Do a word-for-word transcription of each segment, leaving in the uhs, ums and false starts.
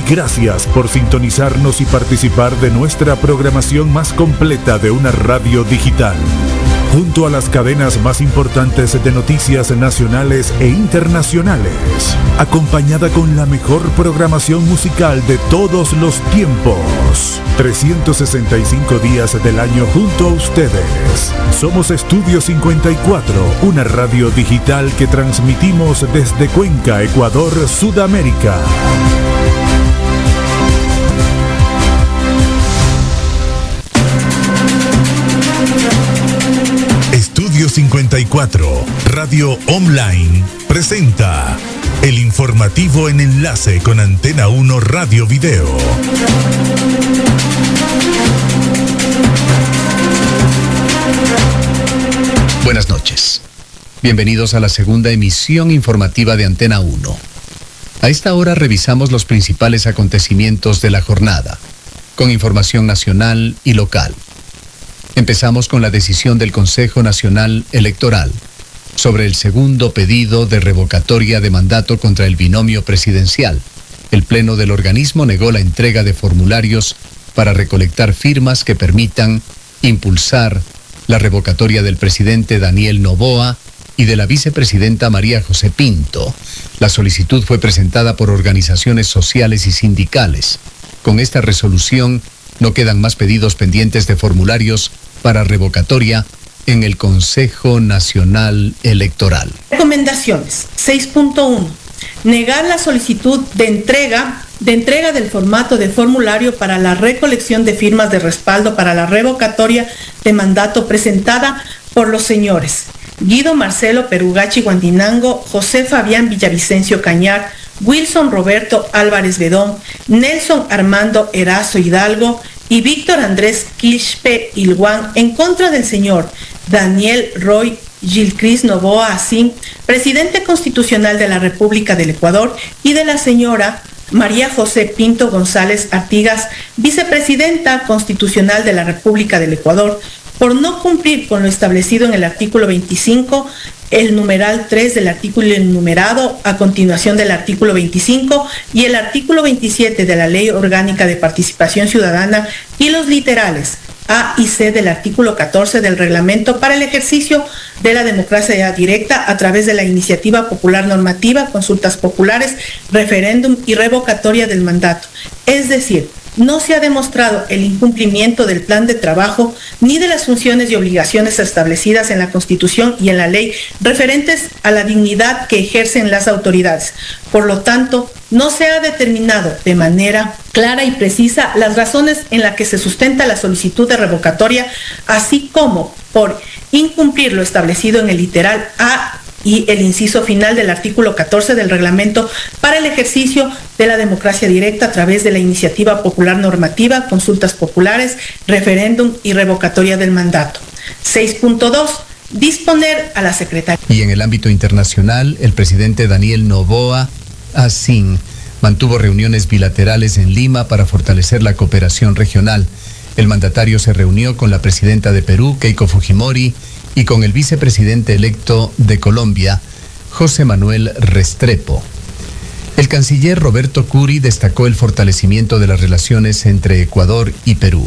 Gracias por sintonizarnos y participar de nuestra programación más completa de una radio digital. Junto a las cadenas más importantes de noticias nacionales e internacionales, acompañada con la mejor programación musical de todos los tiempos. trescientos sesenta y cinco días del año junto a ustedes. Somos Estudio cincuenta y cuatro, una radio digital que transmitimos desde Cuenca, Ecuador, Sudamérica. Estudio cincuenta y cuatro, Radio Online, presenta el informativo en enlace con Antena uno Radio Video. Buenas noches. Bienvenidos a la segunda emisión informativa de Antena uno. A esta hora revisamos los principales acontecimientos de la jornada, con información nacional y local. Empezamos con la decisión del Consejo Nacional Electoral sobre el segundo pedido de revocatoria de mandato contra el binomio presidencial. El Pleno del organismo negó la entrega de formularios para recolectar firmas que permitan impulsar la revocatoria del presidente Daniel Noboa y de la vicepresidenta María José Pinto. La solicitud fue presentada por organizaciones sociales y sindicales. Con esta resolución, no quedan más pedidos pendientes de formularios para revocatoria en el Consejo Nacional Electoral. Recomendaciones. seis punto uno. Negar la solicitud de entrega, de entrega del formato de formulario para la recolección de firmas de respaldo para la revocatoria de mandato presentada por los señores Guido Marcelo Perugachi Guandinango, José Fabián Villavicencio Cañar, Wilson Roberto Álvarez Bedón, Nelson Armando Erazo Hidalgo y Víctor Andrés Quispe Ilguán en contra del señor Daniel Roy Gilcris Noboa Asín, presidente constitucional de la República del Ecuador, y de la señora María José Pinto González Artigas, vicepresidenta constitucional de la República del Ecuador, por no cumplir con lo establecido en el artículo veinticinco, el numeral tres del artículo enumerado a continuación del artículo veinticinco y el artículo veintisiete de la Ley Orgánica de Participación Ciudadana y los literales A y C del artículo catorce del Reglamento para el ejercicio de la democracia directa a través de la iniciativa popular normativa, consultas populares, referéndum y revocatoria del mandato. Es decir, no se ha demostrado el incumplimiento del plan de trabajo ni de las funciones y obligaciones establecidas en la Constitución y en la ley referentes a la dignidad que ejercen las autoridades. Por lo tanto, no se ha determinado de manera clara y precisa las razones en las que se sustenta la solicitud de revocatoria, así como por incumplir lo establecido en el literal A y el inciso final del artículo catorce del Reglamento para el ejercicio de la democracia directa a través de la iniciativa popular normativa, consultas populares, referéndum y revocatoria del mandato. seis punto dos. Disponer a la Secretaría. Y en el ámbito internacional, el presidente Daniel Noboa Asín mantuvo reuniones bilaterales en Lima para fortalecer la cooperación regional. El mandatario se reunió con la presidenta de Perú, Keiko Fujimori, y con el vicepresidente electo de Colombia, José Manuel Restrepo. El canciller Roberto Curi destacó el fortalecimiento de las relaciones entre Ecuador y Perú.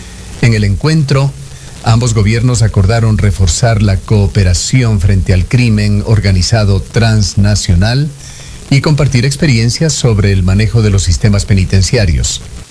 En el encuentro, ambos gobiernos acordaron reforzar la cooperación frente al crimen organizado transnacional y compartir experiencias sobre el manejo de los sistemas penitenciarios.